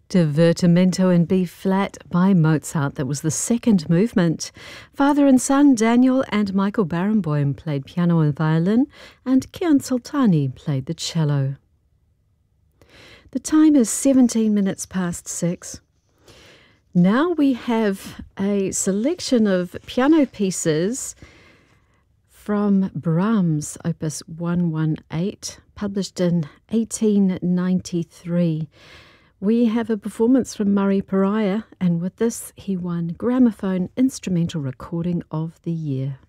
Divertimento in B flat by Mozart. That was the second movement. Father and son Daniel and Michael Barenboim played piano and violin, and Kian Sultani played the cello. The time is 17 minutes past 6. Now we have a selection of piano pieces from Brahms, Opus 118, published in 1893. We have a performance from Murray Pariah, and with this he won Gramophone Instrumental Recording of the Year.